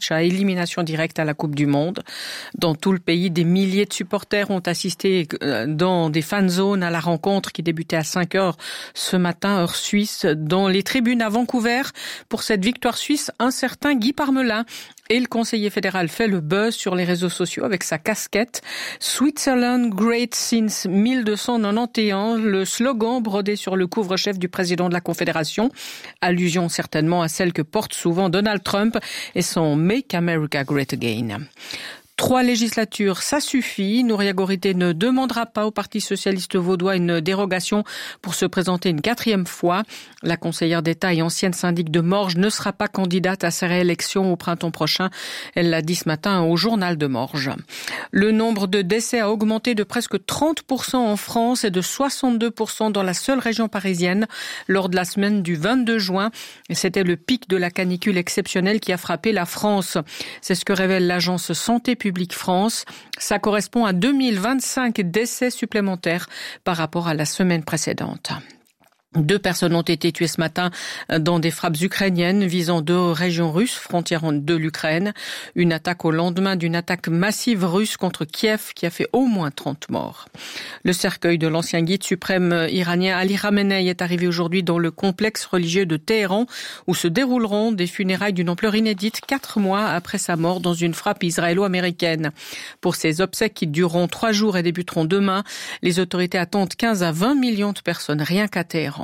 match à élimination directe à la Coupe du Monde. Dans tout le pays, des milliers de supporters ont assisté dans des fan zones à la rencontre qui débutait à 5 heures ce matin, heure suisse, dans les tribunes à Vancouver. Pour cette victoire suisse, un certain Guy Parmelin et le conseiller fédéral fait le buzz sur les réseaux sociaux avec sa casquette « Switzerland Great Since 1291 », le slogan brodé sur le couvre-chef du président de la Confédération. Allusion certainement à celle que porte souvent Donald Trump et son « Make America Great Again ». 3 législatures, ça suffit. Nouria Gorité ne demandera pas au Parti socialiste vaudois une dérogation pour se présenter une 4e fois. La conseillère d'État et ancienne syndic de Morges ne sera pas candidate à sa réélection au printemps prochain. Elle l'a dit ce matin au journal de Morges. Le nombre de décès a augmenté de presque 30% en France et de 62% dans la seule région parisienne lors de la semaine du 22 juin. Et c'était le pic de la canicule exceptionnelle qui a frappé la France. C'est ce que révèle l'agence Santé publique France. Ça correspond à 2025 décès supplémentaires par rapport à la semaine précédente. 2 personnes ont été tuées ce matin dans des frappes ukrainiennes visant 2 régions russes, frontières de l'Ukraine. Une attaque au lendemain d'une attaque massive russe contre Kiev qui a fait au moins 30 morts. Le cercueil de l'ancien guide suprême iranien Ali Khamenei est arrivé aujourd'hui dans le complexe religieux de Téhéran où se dérouleront des funérailles d'une ampleur inédite 4 mois après sa mort dans une frappe israélo-américaine. Pour ces obsèques qui dureront 3 jours et débuteront demain, les autorités attendent 15 à 20 millions de personnes rien qu'à Téhéran.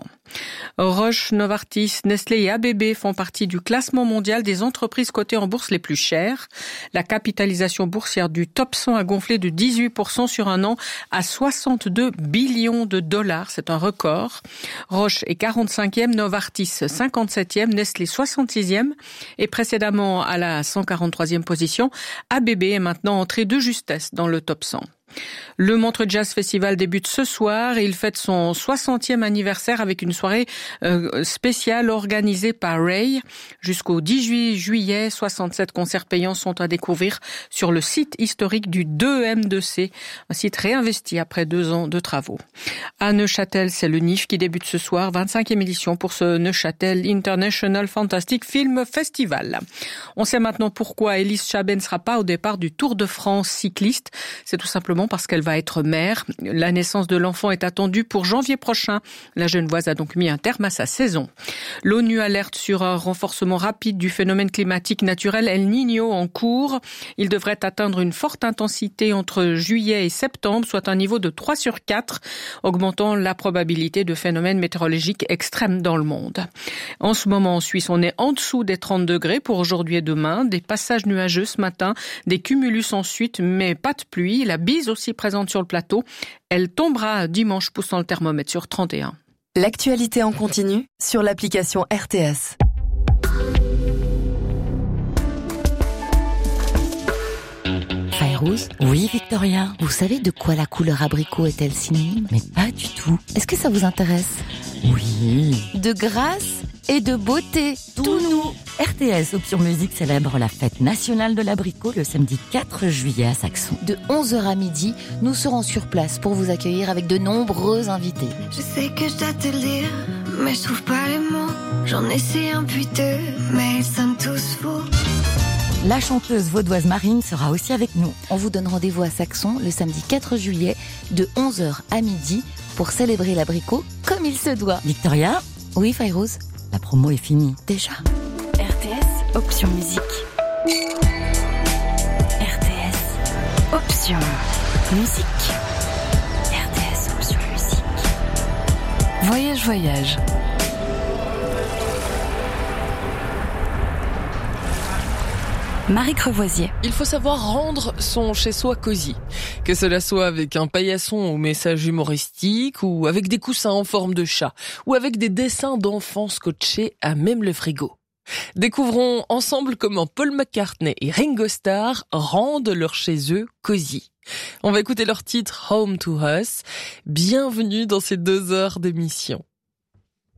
Roche, Novartis, Nestlé et ABB font partie du classement mondial des entreprises cotées en bourse les plus chères. La capitalisation boursière du top 100 a gonflé de 18% sur un an à 62 billions de dollars. C'est un record. Roche est 45e, Novartis 57e, Nestlé 66e et précédemment à la 143e position. ABB est maintenant entré de justesse dans le top 100. Le Montreux Jazz Festival débute ce soir et il fête son 60e anniversaire avec une soirée spéciale organisée par Ray. Jusqu'au 18 juillet, 67 concerts payants sont à découvrir sur le site historique du 2M2C, un site réinvesti après 2 ans de travaux. À Neuchâtel, c'est le NIF qui débute ce soir, 25e édition pour ce Neuchâtel International Fantastic Film Festival. On sait maintenant pourquoi Élise Chabet ne sera pas au départ du Tour de France cycliste. C'est tout simplement parce qu'elle va être mère. La naissance de l'enfant est attendue pour janvier prochain. La Genevoise a donc mis un terme à sa saison. L'ONU alerte sur un renforcement rapide du phénomène climatique naturel El Niño en cours. Il devrait atteindre une forte intensité entre juillet et septembre, soit un niveau de 3 sur 4, augmentant la probabilité de phénomènes météorologiques extrêmes dans le monde. En ce moment, en Suisse, on est en dessous des 30 degrés pour aujourd'hui et demain. Des passages nuageux ce matin, des cumulus ensuite, mais pas de pluie. La bise aussi présente sur le plateau. Elle tombera dimanche, poussant le thermomètre sur 31. L'actualité en continu sur l'application RTS. Fairouz ? Oui, Victoria. Vous savez de quoi la couleur abricot est-elle synonyme ? Mais pas du tout. Est-ce que ça vous intéresse ? Oui. De grâce et de beauté. Tout nous. RTS Option Musique célèbre la fête nationale de l'abricot le samedi 4 juillet à Saxon. De 11h à midi, nous serons sur place pour vous accueillir avec de nombreux invités. Je sais que je dois te le dire, mais je trouve pas les mots. J'en essaie un puis deux, mais ils sonnent tous faux. La chanteuse vaudoise Marine sera aussi avec nous. On vous donne rendez-vous à Saxon le samedi 4 juillet de 11h à midi pour célébrer l'abricot comme il se doit. Victoria ? Oui, Fairouz ? La promo est finie. Déjà. RTS Option Musique. RTS Option Musique. RTS Option Musique. Voyage. Marie Crevoisier. Il faut savoir rendre son chez-soi cosy. Que cela soit avec un paillasson au message humoristique, ou avec des coussins en forme de chat, ou avec des dessins d'enfants scotchés à même le frigo. Découvrons ensemble comment Paul McCartney et Ringo Starr rendent leur chez eux cosy. On va écouter leur titre Home to Us. Bienvenue dans ces 2 heures d'émission.